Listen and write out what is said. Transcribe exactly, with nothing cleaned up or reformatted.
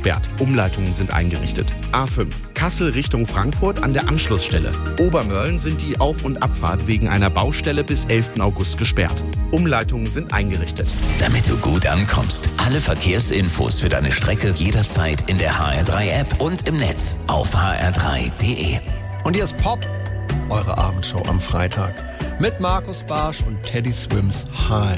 gesperrt. Umleitungen sind eingerichtet. A fünf. Kassel Richtung Frankfurt an der Anschlussstelle. Obermörlen sind die Auf- und Abfahrt wegen einer Baustelle bis elften August gesperrt. Umleitungen sind eingerichtet. Damit du gut ankommst. Alle Verkehrsinfos für deine Strecke jederzeit in der H R drei App und im Netz auf h r drei punkt d e. Und hier ist Pop, eure Abendshow am Freitag mit Markus Barsch und Teddy Swims. Hi.